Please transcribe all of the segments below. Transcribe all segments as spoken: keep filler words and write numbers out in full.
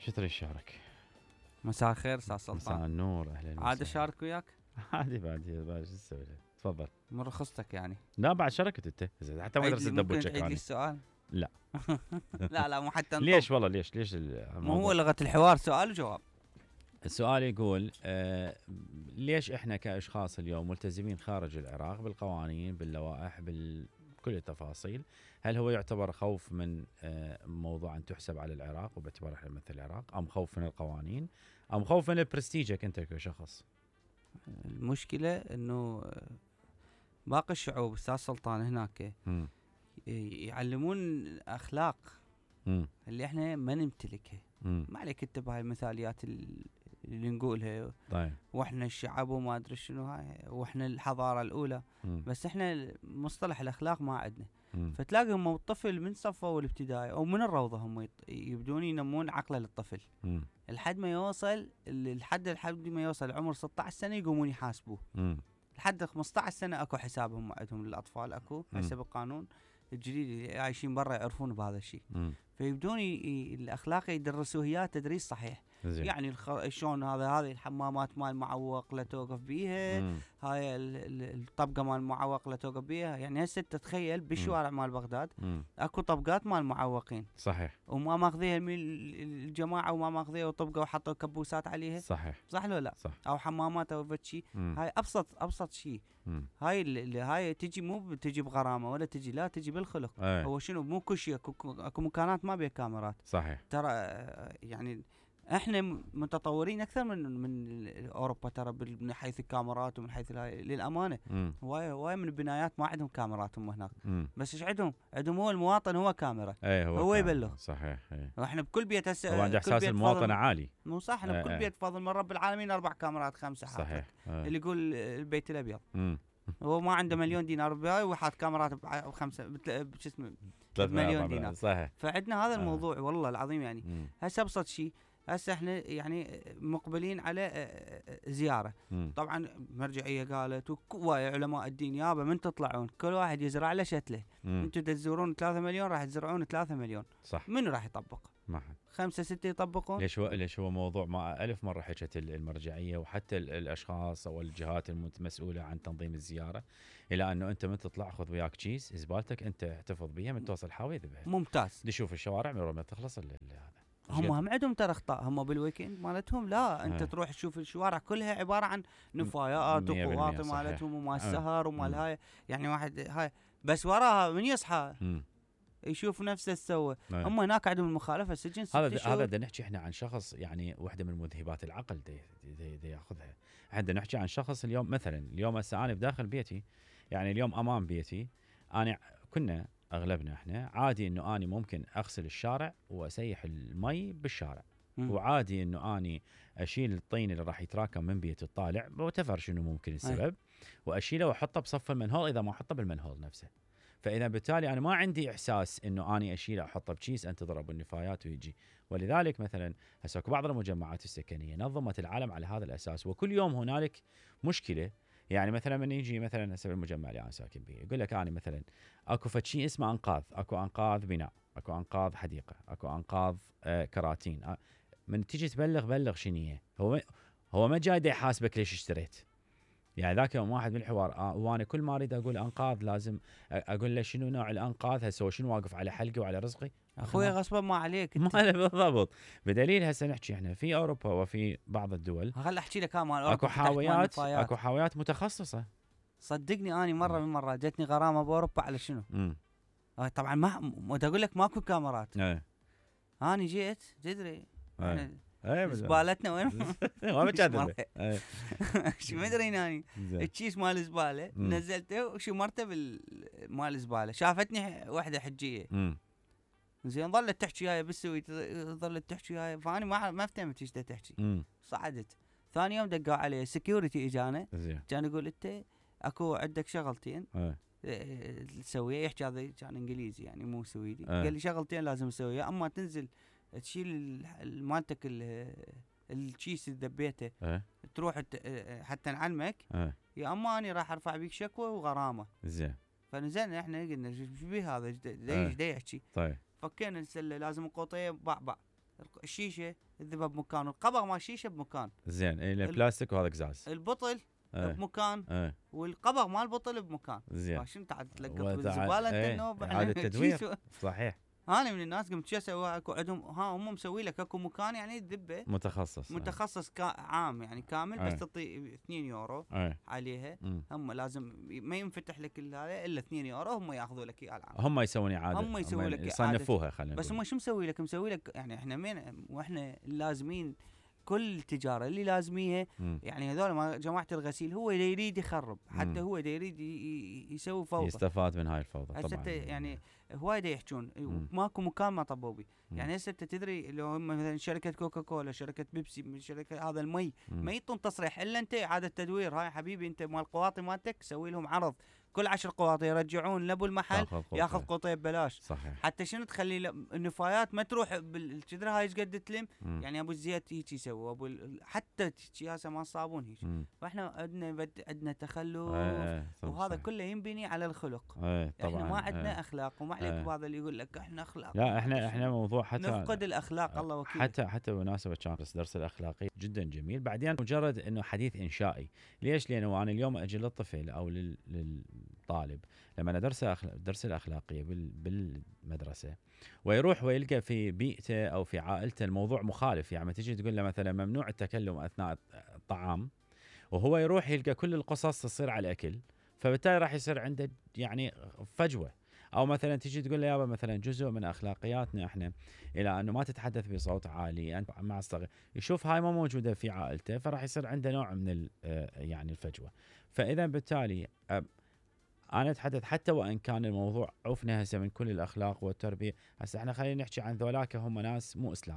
شو تريد تشارك؟ مساء الخير استاذ سلطان. مساء النور، اهلا وسهلا. عاد اشارك وياك؟ عادي بعد بعد شو تسوي؟ تفضل. من رخصتك يعني. لا بعد شاركت انت حتى ما درست الدبوتشك. ممكن تعيد لي السؤال؟ لا لا لا مو حتى ليش والله ليش ليش مو هو لغة الحوار سؤال وجواب. السؤال يقول آه ليش احنا كاشخاص اليوم ملتزمين خارج العراق بالقوانين باللوائح بكل التفاصيل؟ هل هو يعتبر خوف من آه موضوع ان تحسب على العراق وباعتبار احنا نمثل العراق، ام خوف من القوانين، ام خوف من برستيجك انت كشخص؟ المشكلة انه باقي الشعوب استاذ سلطان هناك م. يعلمون اخلاق م. اللي احنا ما نمتلكها. ما عليك انت بهاي المثاليات اللي نقولها طيب. واحنا الشعب وما ادري شنو هاي واحنا الحضاره الاولى م. بس احنا مصطلح الاخلاق ما عندنا. فتلاقي هم الطفل من صفه الابتدائي او من الروضه هم يبدون ينمون عقله للطفل م. لحد ما يوصل لحد لحد ما يوصل عمر ستة عشر سنه يقومون يحاسبوه. م. لحد خمسة عشر سنه اكو حسابهم عندهم للاطفال، اكو حسب القانون الجديد اللي عايشين برا يعرفون بهذا الشيء. فيبدون ي... الاخلاق يدرسوه اياه تدريس صحيح. زي. يعني الخ... شلون هذا هذه الحمامات مال معوق لا توقف بيها، مم. هاي الطبقه مال معوق لا توقف بيها. يعني هسه تتخيل بالشوارع مال بغداد مم. اكو طبقات مال معوقين صحيح، وما ماخذيها الجماعه وما ماخذيها وطبقه وحطوا كبوسات عليها. صحيح صح ولا لا؟ صح. او حمامات او فتشي. هاي ابسط ابسط شيء. هاي اللي هاي تجي مو تجي بغرامه ولا تجي لا تجي بالخلق. أي. هو شنو مو كل شيء اكو, أكو مكانات ما بيها كاميرات. صحيح. ترى يعني احنا متطورين اكثر من من اوروبا ترى من حيث الكاميرات ومن حيث الهاي للامانه. هواي هواي من البنايات ما عندهم كاميرات هم هناك. مم. بس ايش عندهم؟ عندهم هو المواطن هو كاميرا. ايه هو, هو يبلغ. صحيح. ايه. واحنا بكل بيت هسه هو عنده احساس المواطن عالي. مو صح، احنا بكل ايه بيت فضل من رب العالمين اربع كاميرات خمسه. صحيح. ايه. اللي يقول البيت الابيض. مم. هو ما عنده مليون دينار بهاي وحاط كاميرات بخمسه بش اسمه مليون دينار. صحيح. فعندنا هذا الموضوع. آه. والله العظيم يعني هسه ابسط شيء. هسه احنا يعني مقبلين على زياره. مم. طبعا مرجعيه قالت وكواي علماء الدين يابا من تطلعون كل واحد يزرع له شتله. انتم تزورون ثلاثة مليون راح تزرعون ثلاثة مليون. صح. منو راح يطبق؟ ما حد. خمسة ستة يطبقون. ليش هو ليش هو موضوع ما ألف مرة حكت المرجعية وحتى الأشخاص أو الجهات المسؤولة عن تنظيم الزيارة إلى أنه أنت من تطلع خذ وياك كيس زبالتك أنت احتفظ بيها من توصل حاوي ذبها. ممتاز. تشوف الشوارع من ما تخلص هذا. هم هم عندهم ترى اخطاء هم بالويكند مالتهم. لا انت هي. تروح تشوف الشوارع كلها عباره عن نفايات وقواطع مالتهم ومال السهر ومال هاي. يعني واحد هاي بس وراها من يصحى م. يشوف نفسه سوى. هم هناك عندهم المخالفه سجن ست هذا شهور. هذا بدنا نحكي احنا عن شخص يعني وحده من مذهبات العقل دي دي, دي ياخذها. بدنا نحكي عن شخص اليوم مثلا اليوم هسه انا بداخل بيتي يعني اليوم امام بيتي انا كنا اغلبنا احنا عادي انه اني ممكن اغسل الشارع واسيح المي بالشارع. مم. وعادي انه اني اشيل الطين اللي راح يتراكم من بيت الطالع وتفر شنو ممكن السبب. أي. واشيله واحطه بصف المنهول اذا ما احطه بالمنهول نفسه. فاذا بالتالي انا ما عندي احساس انه اني اشيله احطه بكيس انتظر ابو النفايات ويجي. ولذلك مثلا هسه بعض المجمعات السكنيه نظمت العالم على هذا الاساس. وكل يوم هنالك مشكله. يعني مثلا من يجي مثلا هسه المجمع اللي انا ساكن به يقول لك انا مثلا اكو فشي اسمه انقاذ، اكو انقاذ بناء، اكو انقاذ حديقه، اكو انقاذ آه كراتين. آه من تيجي تبلغ بلغ شنيه. هو هو ما جاي يحاسبك ليش اشتريت. يعني ذاك يوم واحد بالحوار آه وانا كل ما اريد اقول انقاذ لازم اقول له شنو نوع الانقاذ هسه شنو واقف على حلقي وعلى رزقي. اخوي غصبا ما عليك ما بالضبط. بدليل هسه نحكي احنا في اوروبا وفي بعض الدول. خل احكي لك مال اوروبا اكو حاويات اكو حاويات متخصصه. صدقني اني مره من مرات جتني غرامه باوروبا على شنو؟ امم طبعا ما ما اقول لك ماكو كاميرات. ايه اني جيت تدري ايه زبالتنا وين ما بتشادر شو ما ادري اني الكيس مال الزباله نزلته وشمرته بالمال الزباله. شافتني وحده حجيه زين ظلت تحكي هاي بالسويت ظلت تحكي هاي فاني ما ما فهمت ايش تحكي. صعدت ثاني يوم دقوا علي سكيورتي اجانا كان يقول انت اكو عندك شغلتين تسويها. يحكي هذا كان انجليزي يعني مو سويدي. قال لي شغلتين لازم اسويها اما تنزل تشيل مالتك الكيس اللي ذبيته تروح حتى نعلمك يا اما اني راح ارفع بيك شكوى وغرامه. زين فنزلنا احنا قلنا شو بيه هذا ليش دا يحكي. طيب فكينا السله لازم قوطيه بعبع الشيشه الذبه بمكان، القبغ مال الشيشه بمكان. زين البلاستيك وهذا قزاز. البطل ايه. بمكان ايه. والقبغ مال البطل بمكان. زين. شنو تعال تلقط بالزباله انت النوب. هذا التدوير صحيح. انا من الناس قمت شو اسوي اكو عندهم ها هم مسوي لك اكو مكان يعني الذبه متخصص متخصص كا عام يعني كامل أي. بس تعطي اثنين يورو أي. عليها. م. هم لازم ما ينفتح لك الا الا اثنين يورو هم ياخذوا لك اياه العام. هم يسوون اعاده. هم يسوون لك يصنفوها خلينا بس هم شو مسوي لك مسوي لك يعني احنا مين واحنا لازمين كل التجاره اللي لازميها. م. يعني هذول ما جماعه الغسيل هو اللي يريد يخرب حتى م. هو اللي يريد يسوي فوضى يستفاد من هاي الفوضى طبعا. يعني هوايد يحجون ماكو مكان ما طبوا بي. يعني هسه انت تدري لو هم مثلا شركه كوكا كولا شركه بيبسي شركه هذا المي ما يعطون تصريح الا انت اعاده تدوير. هاي حبيبي انت مال القواطي مالتك سوي لهم عرض كل عشر قواطي يرجعون لابو المحل ياخذ قوطين ببلاش. صحيح. حتى شنو تخلي النفايات ما تروح بالشدره هاي ايش قد تلم. مم. يعني ابو الزيت هيك يسوي ابو حتى هسه مال الصابون هيك. فاحنا عندنا بد... عندنا تخلف. ايه وهذا صحيح. كله ينبني على الخلق. ايه طبعا. احنا ما عندنا ايه. اخلاق وما عليك ايه. بعض اللي يقول لك احنا اخلاق. لا احنا احنا موضوع حتى نفقد الاخلاق الله وكيل. حتى حتى بمناسبه كان درس الاخلاقي جدا جميل. بعدين مجرد انه حديث انشائي. ليش؟ لانه انا اليوم اجي للطفل او لل... للطالب لما انا درس أخلاق درس الاخلاقيه بالمدرسه ويروح ويلقى في بيئته او في عائلته الموضوع مخالف. يعني تجي تقول له مثلا ممنوع التكلم اثناء الطعام وهو يروح يلقى كل القصص تصير على الاكل، فبالتالي راح يصير عنده يعني فجوه. او مثلا تجي تقول له يابا مثلا جزء من اخلاقياتنا احنا الى انه ما تتحدث بصوت عالي انت مع الصغير، يشوف هاي ما موجوده في عائلته فراح يصير عنده نوع من يعني الفجوه. فاذا بالتالي انا اتحدث حتى وان كان الموضوع عفنا هسه من كل الاخلاق والتربيه. هسه احنا خلينا نحكي عن ذولاك هم ناس مو اسلام.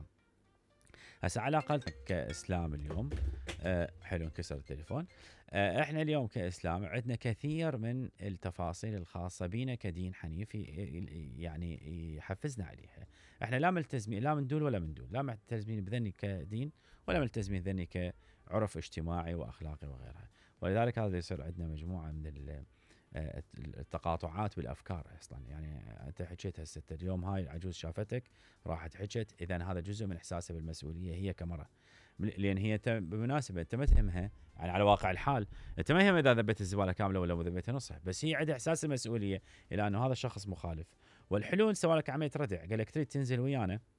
هسه على الاقل كاسلام اليوم أه حلو انكسر التليفون. أه احنا اليوم كاسلام عندنا كثير من التفاصيل الخاصه بينا كدين حنيف يعني يحفزنا عليها. احنا لا ملتزمين لا من دول ولا من دول، لا ملتزمين بذني كدين ولا ملتزمين بذني كعرف اجتماعي واخلاقي وغيرها. ولذلك هذا يصير عندنا مجموعه من التقاطعات بالافكار اصلا. يعني انت حكيت هسه اليوم هاي العجوز شافتك راحت حكت، اذا هذا جزء من احساسها بالمسؤوليه هي كمراه. لان هي بالمناسبه انت ما تهمها يعني على واقع الحال انت ما يهمها اذا ذبت الزباله كامله ولا ذبتها نصها، بس هي عندها احساس المسؤوليه الى انه هذا الشخص مخالف. والحلول سوى لك عمليه ردع، قال لك تريد تنزل ويانا